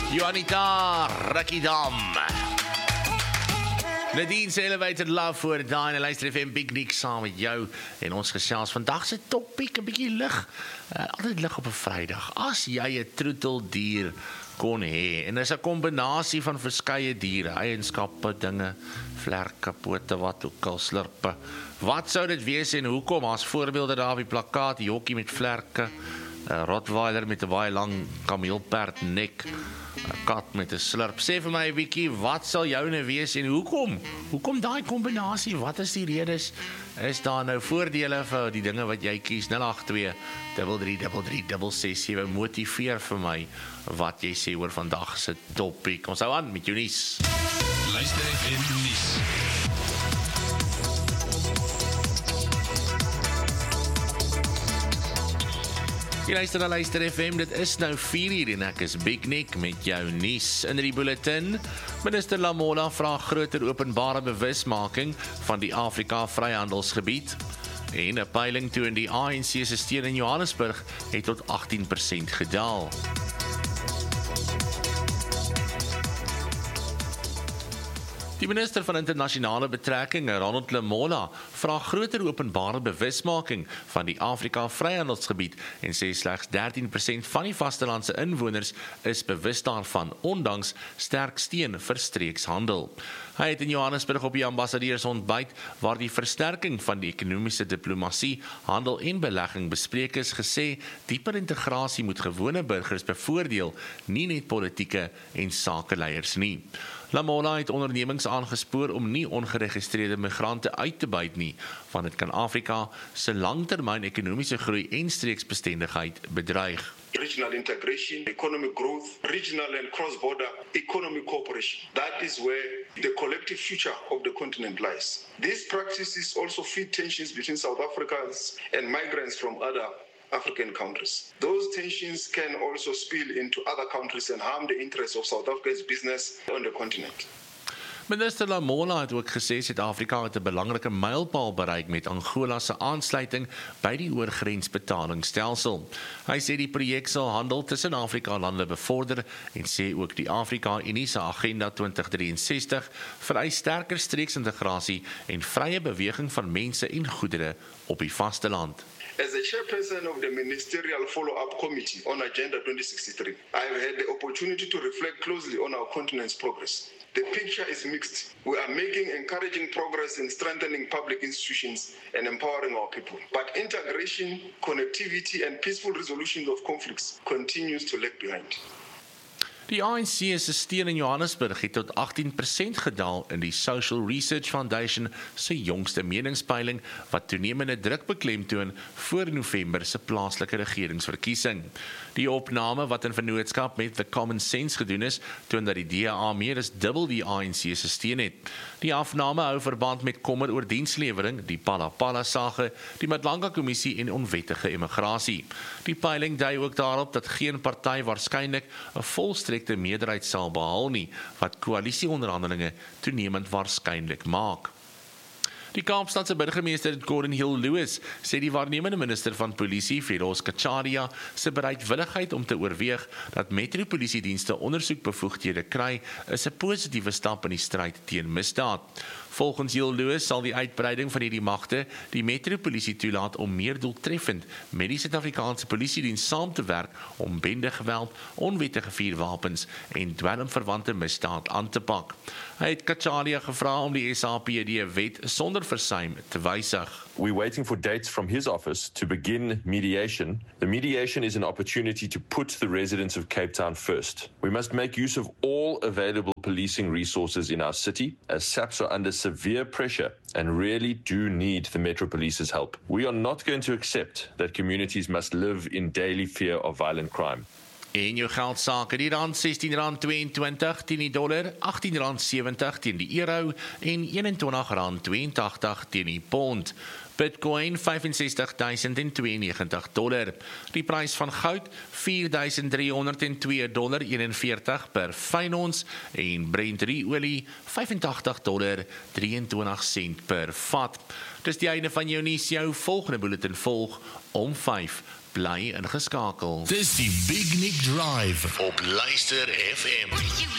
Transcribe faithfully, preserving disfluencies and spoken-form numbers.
Juanita Rakidam. Nadine se Elevated Love voor daai en luister F M Big Nick saam met jou en ons gesels vandag se topiek 'n bietjie lig. Uh, altyd lig op 'n Vrydag. As jy 'n troeteldier kon hê en is 'n kombinasie van verskeie diere, eienskappe, dinge, vlerke, pote, wat ook al slurpe. Wat sou dit wees en hoekom? As voorbeelde daar op die plakkaat, die hokkie met vlerke, 'n Rottweiler met 'n baie lang kameelperd nek, 'n kat met 'n slurp. Sê vir my 'n bietjie, wat sal joune wees en hoekom? Hoekom daai kombinasie? Wat is die redes? Is daar nou voordele vir die dinge wat jy kies? nul agt twee drie drie drie drie ses ses sewe. Motiveer vir my wat jy sê oor vandag se topiek. Ons hou aan met jou nuus. Luister F M nuus. Jy luister na Luister F M, dit is nou vier uur en ek is Big Nick met jou nuus in die bulletin. Minister Lamola vra groter openbare bewusmaking van die Afrika Vryhandelsgebied. En 'n peiling toon die A N C se steun in Johannesburg het tot agttien persent gedaal. Die minister van internasionale betrekkinge, Ronald Lamola, vra groter openbare bewusmaking van die Afrika Vryhandelsgebied en sê slegs dertien persent van die vastelandse inwoners is bewus daarvan, ondanks sterk steun vir streekshandel. Hy het in Johannesburg op die ambassadeurs ontbyt waar die versterking van die ekonomiese diplomatie, handel en belegging bespreek is, gesê dieper integrasie moet gewone burgers bevoordeel, nie net politieke en sakeleiers nie. Lamola het ondernemings aangespoor om nie ongeregistreerde migrante uit te buit nie, want dit kan Afrika se langtermyn ekonomiese groei en streeksbestendigheid bedreig. Regional integration, economic growth, regional and cross-border economic cooperation. That is where the collective future of the continent lies. These practices also feed tensions between South Africans and migrants from other African countries. Those tensions can also spill into other countries and harm the interests of South Africa's business on the continent. Minister Lamola het ook gesê Suid-Afrika het 'n belangrike mylpaal bereik met Angola se aansluiting by die oorgrensbetalingsstelsel. Hy sê die projek sal handel tussen Afrika-lande bevorder en sê ook die Afrika-Unie se Agenda twintig ses drie vereis sterker streeksintegrasie en vrye beweging van mense en goedere op die vasteland. As the chairperson of the Ministerial Follow-up Committee on Agenda twenty sixty-three, I have had the opportunity to reflect closely on our continent's progress. The picture is mixed. We are making encouraging progress in strengthening public institutions and empowering our people. But integration, connectivity, and peaceful resolution of conflicts continues to lag behind. Die A N C se steun in Johannesburg het tot agttien persent gedaal in die Social Research Foundation se jongste meningspeiling wat toenemende druk beklemtoon voor November se plaaslike regeringsverkiesing. Die opname wat in vennootskap met The Common Sense gedoen is, toon dat die D A A meer as dubbel die A N C se steun het. Die afname hou verband met kommer oor dienslewering, die Pala-Pala sage, die Madlanga Kommissie en onwettige immigrasie. Die peiling dui ook daarop dat geen party waarskynlik 'n volstrekte meerderheid sal behaal nie, wat koalisieonderhandelinge toenemend waarskynlik maak. Die Kaapstadse burgemeester Gordon Hill-Lewis sê die waarnemende minister van polisie, Feroz Kacharia, se bereidwilligheid om te oorweeg dat metropolisiedienste ondersoekbevoegdhede kry, is 'n positiewe stap in die stryd teen misdaad. Volgens Hill-Lewis sal die uitbreiding van hierdie magte die metropolisie toelaat om meer doeltreffend met die Suid-Afrikaanse polisiediens saam te werk om bendegeweld, onwettige vuurwapens en dwelmverwante misdaad aan te pak. Hy het Kacharia gevra om die S A P D-wet sonder versuim te wysig. We're waiting for dates from his office to begin mediation. The mediation is an opportunity to put the residents of Cape Town first. We must make use of all available policing resources in our city, as S A Ps are under severe pressure and really do need the Metro Police's help. We are not going to accept that communities must live in daily fear of violent crime. En jou geldsake, die rand sestien rand tweeëntwintig teen die dollar, agttien rand sewentig teen die euro en eenentwintig rand tweeëntagtig teen die pond. Bitcoin vyf en sestig duisend tweeënnegentig dollar. Die prys van goud vier duisend drie honderd twee dollar eenenveertig per fyn ons en Brent olie vyf en agtig dollar drieëntwintig sent per vat. Dis die einde van jou nuus, jou volgende bulletin volg om vyf Bly ingeskakel. Dis die Big Nick Drive op Luister F M.